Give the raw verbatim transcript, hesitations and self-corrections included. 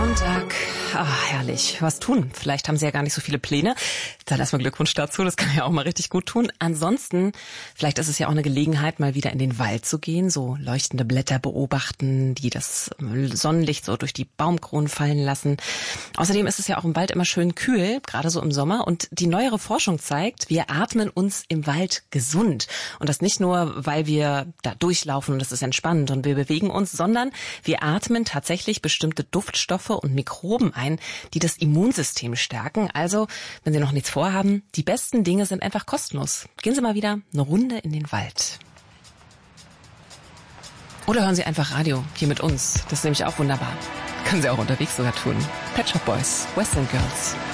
Sonntag. Ah, herrlich. Was tun? Vielleicht haben Sie ja gar nicht so viele Pläne. Dann erstmal Glückwunsch dazu. Das kann ja auch mal richtig gut tun. Ansonsten, vielleicht ist es ja auch eine Gelegenheit, mal wieder in den Wald zu gehen, so leuchtende Blätter beobachten, die das Sonnenlicht so durch die Baumkronen fallen lassen. Außerdem ist es ja auch im Wald immer schön kühl, gerade so im Sommer. Und die neuere Forschung zeigt, wir atmen uns im Wald gesund. Und das nicht nur, weil wir da durchlaufen und das ist entspannend und wir bewegen uns, sondern wir atmen tatsächlich bestimmte Duftstoffe und Mikroben ein, die das Immunsystem stärken. Also, wenn Sie noch nichts vorhaben, die besten Dinge sind einfach kostenlos. Gehen Sie mal wieder eine Runde in den Wald. Oder hören Sie einfach Radio hier mit uns. Das ist nämlich auch wunderbar. Können Sie auch unterwegs sogar tun. Pet Shop Boys, Western Girls.